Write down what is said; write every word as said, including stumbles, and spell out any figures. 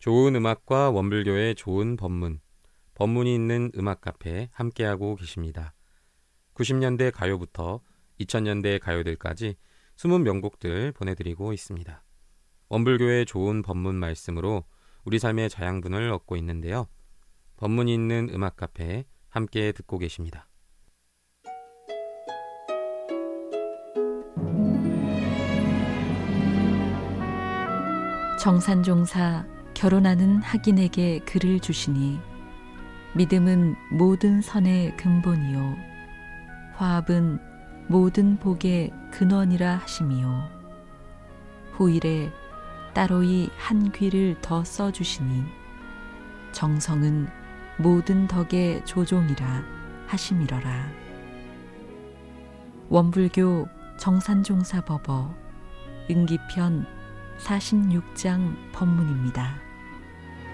좋은 음악과 원불교의 좋은 법문, 법문이 있는 음악 카페 함께하고 계십니다. 구십 년대 가요부터 이천 년대 가요들까지 숨은 명곡들 보내드리고 있습니다. 원불교의 좋은 법문 말씀으로 우리 삶의 자양분을 얻고 있는데요. 법문이 있는 음악 카페 함께 듣고 계십니다. 정산종사 결혼하는 학인에게 글을 주시니 믿음은 모든 선의 근본이요 화합은 모든 복의 근원이라 하심이요 후일에 따로이 한 귀를 더 써주시니 정성은 모든 덕의 조종이라 하심이러라. 원불교 정산종사 법어 응기편 사십육 장 법문입니다.